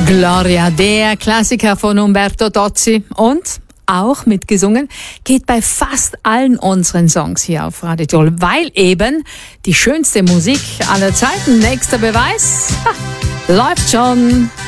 Gloria, der Klassiker von Umberto Tozzi und auch mitgesungen, geht bei fast allen unseren Songs hier auf Radio Tirol, weil eben die schönste Musik aller Zeiten, nächster Beweis, läuft schon.